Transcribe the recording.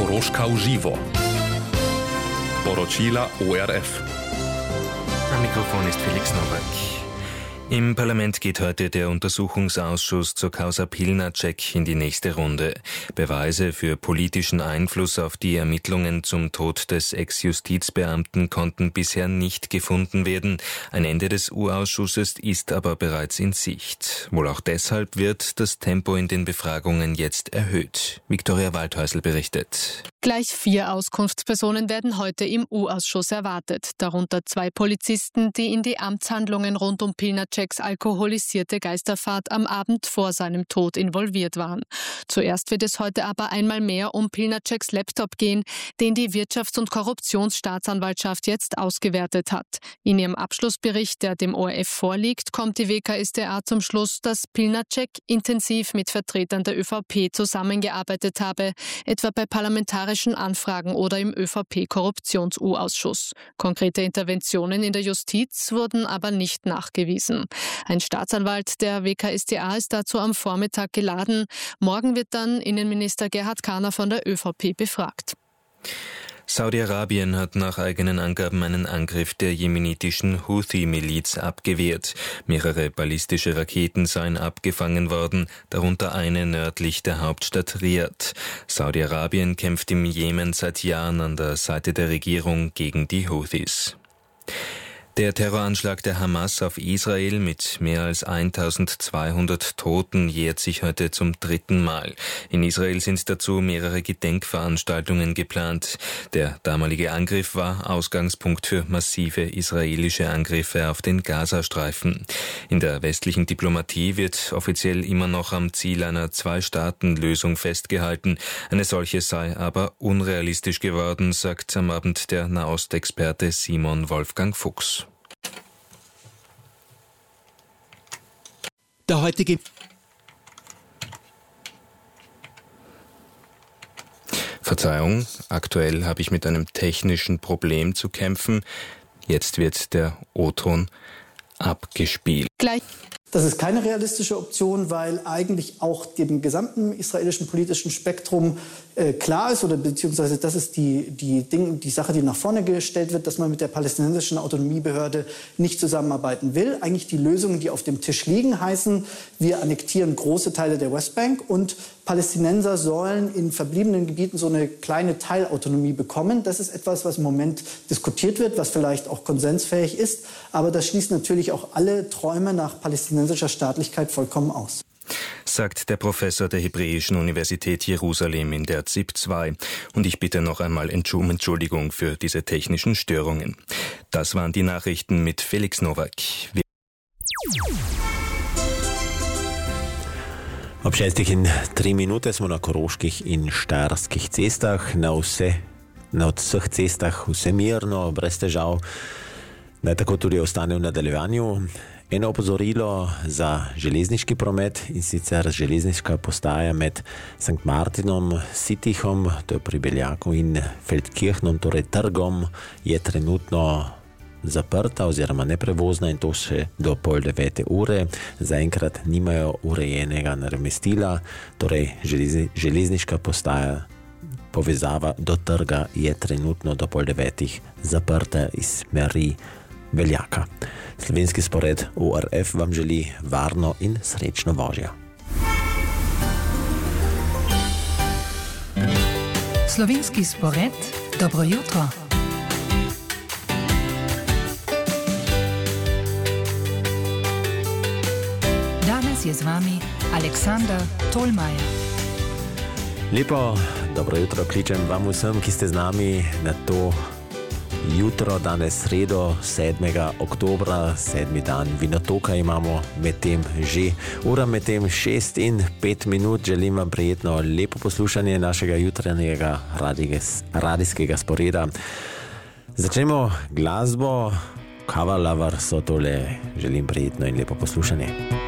Koroška v živo. Poročila ORF. Am Mikrofon ist Felix Nowak. Im Parlament geht heute der Untersuchungsausschuss zur Causa Pilnacek in die nächste Runde. Beweise für politischen Einfluss auf die Ermittlungen zum Tod des Ex-Justizbeamten konnten bisher nicht gefunden werden. Ein Ende des U-Ausschusses ist aber bereits in Sicht. Wohl auch deshalb wird das Tempo in den Befragungen jetzt erhöht. Viktoria Waldhäusl berichtet. Gleich 4 Auskunftspersonen werden heute im U-Ausschuss erwartet, darunter 2 Polizisten, die in die Amtshandlungen rund um Pilnaceks alkoholisierte Geisterfahrt am Abend vor seinem Tod involviert waren. Zuerst wird es heute aber einmal mehr um Pilnaceks Laptop gehen, den die Wirtschafts- und Korruptionsstaatsanwaltschaft jetzt ausgewertet hat. In ihrem Abschlussbericht, der dem ORF vorliegt, kommt die WKStA zum Schluss, dass Pilnacek intensiv mit Vertretern der ÖVP zusammengearbeitet habe, etwa bei parlamentarischen Anfragen oder im ÖVP-Korruptions-U-Ausschuss. Konkrete Interventionen in der Justiz wurden aber nicht nachgewiesen. Ein Staatsanwalt der WKStA ist dazu am Vormittag geladen. Morgen wird dann Innenminister Gerhard Kahner von der ÖVP befragt. Saudi-Arabien hat nach eigenen Angaben einen Angriff der jemenitischen Houthi-Miliz abgewehrt. Mehrere ballistische Raketen seien abgefangen worden, darunter eine nördlich der Hauptstadt Riad. Saudi-Arabien kämpft im Jemen seit Jahren an der Seite der Regierung gegen die Houthis. Der Terroranschlag der Hamas auf Israel mit mehr als 1200 Toten jährt sich heute zum 3. Mal. In Israel sind dazu mehrere Gedenkveranstaltungen geplant. Der damalige Angriff war Ausgangspunkt für massive israelische Angriffe auf den Gazastreifen. In der westlichen Diplomatie wird offiziell immer noch am Ziel einer 2-Staaten-Lösung festgehalten. Eine solche sei aber unrealistisch geworden, sagt am Abend der Nahostexperte Simon Wolfgang Fuchs. Der heutige Verzeihung, aktuell habe ich mit einem technischen Problem zu kämpfen. Jetzt wird der O-Ton abgespielt. Das ist keine realistische Option, weil eigentlich auch dem gesamten israelischen politischen Spektrum klar ist, oder beziehungsweise das ist die Sache, die nach vorne gestellt wird, dass man mit der palästinensischen Autonomiebehörde nicht zusammenarbeiten will. Eigentlich die Lösungen, die auf dem Tisch liegen, heißen, wir annektieren große Teile der Westbank und Palästinenser sollen in verbliebenen Gebieten so eine kleine Teilautonomie bekommen. Das ist etwas, was im Moment diskutiert wird, was vielleicht auch konsensfähig ist. Aber das schließt natürlich auch alle Träume nach palästinensischer Staatlichkeit vollkommen aus. Sagt der Professor der Hebräischen Universität Jerusalem in der ZIP 2. Und ich bitte noch einmal um Entschuldigung für diese technischen Störungen. Das waren die Nachrichten mit Felix Nowak. Ob 3 minute smo na Koroških in Štajerskih cestah, na vseh cestah vse mirno, brez težav. Naj tako tudi ostane v nadaljevanju. Eno opozorilo za železniški promet, in sicer železniška postaja med St. Martinom, Sittihom, to je pri Beljaku, in Feldkirchnom, torej trgom, je trenutno zaprta oziroma neprevozna, in to še do 8:30. Zaenkrat nimajo urejenega nadomestila, torej železniška postaja, povezava do trga je trenutno do 8:30 zaprta iz smeri Beljaka. Slovenski spored ORF vam želi varno in srečno vožnjo. Slovenski spored, dobro jutro. Danes je z vami Aleksander Tolmajer. Lepo, dobro jutro kličem vam vsem, ki ste z nami na to jutro, danes sredo, 7. oktobra, 7. dan Vinotoka imamo, medtem že ura, medtem 6 in 5 minut. Želim vam prijetno, lepo poslušanje našega jutranjega radijskega sporeda. Začnemo glasbo, Kava Lover so tole, želim prijetno in lepo poslušanje.